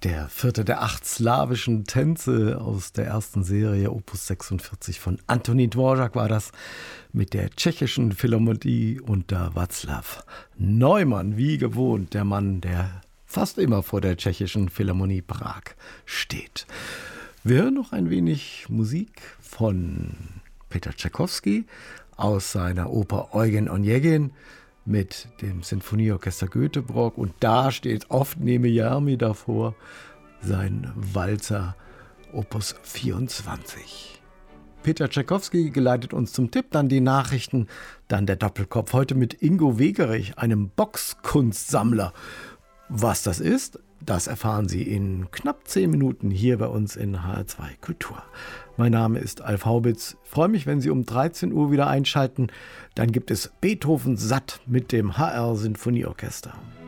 Der vierte der 8 slawischen Tänze aus der ersten Serie, Opus 46 von Antonín Dvořák war das, mit der tschechischen Philharmonie unter Václav Neumann, wie gewohnt, der Mann, der fast immer vor der tschechischen Philharmonie Prag steht. Wir hören noch ein wenig Musik von Peter Tschaikowski aus seiner Oper Eugen Onegin mit dem Sinfonieorchester Göteborg, und da steht oft neben Järmi davor sein Walzer Opus 24. Peter Tschaikowski geleitet uns zum Tipp, dann die Nachrichten, dann der Doppelkopf. Heute mit Ingo Wegerich, einem Boxkunstsammler. Was das ist, das erfahren Sie in knapp 10 Minuten hier bei uns in HR2 Kultur. Mein Name ist Alf Haubitz. Ich freue mich, wenn Sie um 13 Uhr wieder einschalten. Dann gibt es Beethoven satt mit dem HR Sinfonieorchester.